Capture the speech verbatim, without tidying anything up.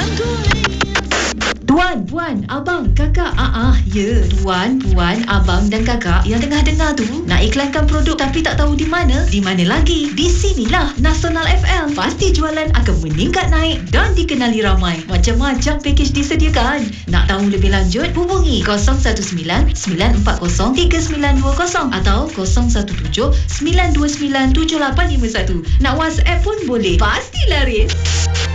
Tuan, puan, abang, kakak, ah ah, ya, tuan, puan, abang dan kakak yang tengah dengar tu nak iklankan produk tapi tak tahu di mana? Di mana lagi? Di sinilah Nasional F M. Pasti jualan akan meningkat naik dan dikenali ramai. Macam-macam pakej disediakan. Nak tahu lebih lanjut? Hubungi kosong satu sembilan sembilan empat kosong tiga sembilan dua kosong atau kosong satu tujuh sembilan dua sembilan tujuh lapan lima satu. Nak WhatsApp pun boleh. Pasti laris.